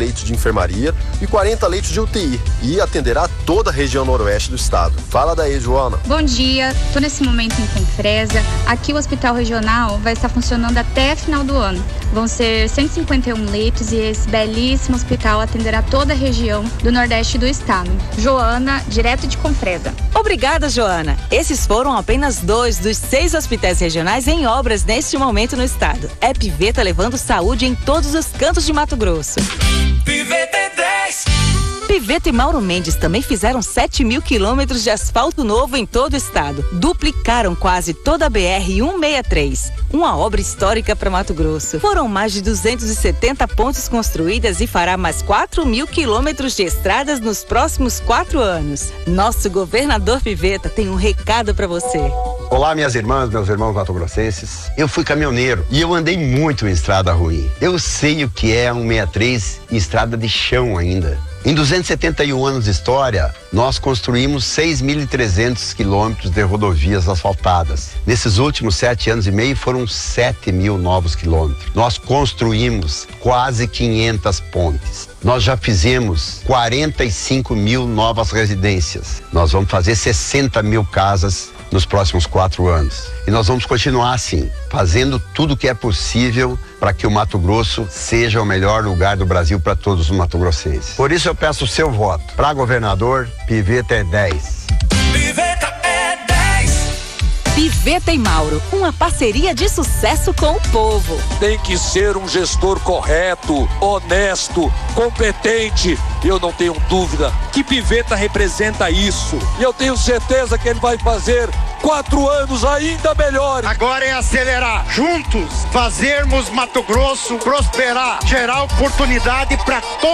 leitos de enfermaria e 40 leitos de UTI e atenderá toda a região noroeste do estado. Fala daí, Joana. Bom dia, estou nesse momento em Confresa. Aqui o Hospital Regional vai estar funcionando até final do ano. Vão ser 151 leitos e esse belíssimo hospital atenderá toda a região do nordeste do estado. Joana, direto de Confresa. Obrigada, Joana. Esses foram apenas 2 dos 6 hospitais regionais em obras neste momento no estado. É Piveta levando saúde em todos os cantos de Mato Grosso. Piveta é 10. Piveta e Mauro Mendes também fizeram 7.000 quilômetros de asfalto novo em todo o estado. Duplicaram quase toda a BR-163. Uma obra histórica para Mato Grosso. Foram mais de 270 pontes construídas e fará mais 4.000 quilômetros de estradas nos próximos 4 anos. Nosso governador Piveta tem um recado para você. Olá, minhas irmãs, meus irmãos mato-grossenses. Eu fui caminhoneiro e eu andei muito em estrada ruim. Eu sei o que é 163 e estrada de chão ainda. Em 271 anos de história, nós construímos 6.300 quilômetros de rodovias asfaltadas. Nesses últimos 7 anos e meio, foram 7.000 novos quilômetros. Nós construímos quase 500 pontes. Nós já fizemos 45.000 novas residências. Nós vamos fazer 60.000 casas nos próximos 4 anos. E nós vamos continuar assim, fazendo tudo o que é possível para que o Mato Grosso seja o melhor lugar do Brasil para todos os mato-grossenses. Por isso eu peço o seu voto. Para governador, Piveta é 10. Piveta é 10. Piveta e Mauro, uma parceria de sucesso com o povo. Tem que ser um gestor correto, honesto, competente. Eu não tenho dúvida que Piveta representa isso. E eu tenho certeza que ele vai fazer 4 anos ainda melhores. Agora é acelerar, juntos, fazermos Mato Grosso prosperar, gerar oportunidade para todos.